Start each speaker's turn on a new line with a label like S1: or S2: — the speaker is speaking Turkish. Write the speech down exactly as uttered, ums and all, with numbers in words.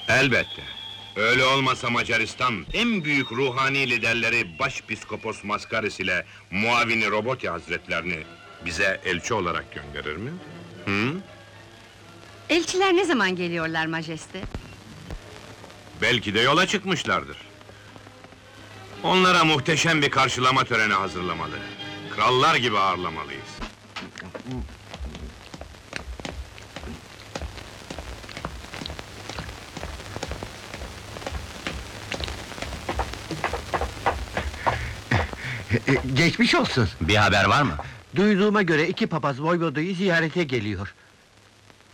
S1: Elbette. Öyle olmasa Macaristan, en büyük ruhani liderleri Başpiskopos Maskaris ile muavini Roboti Hazretlerini bize elçi olarak gönderir mi? Hı?
S2: Elçiler ne zaman geliyorlar majeste?
S1: Belki de yola çıkmışlardır. Onlara muhteşem bir karşılama töreni hazırlamalı. Krallar gibi ağırlamalıyız.
S3: Geçmiş olsun.
S4: Bir haber var mı?
S3: Duyduğuma göre iki papaz Voyvoda'yı ziyarete geliyor.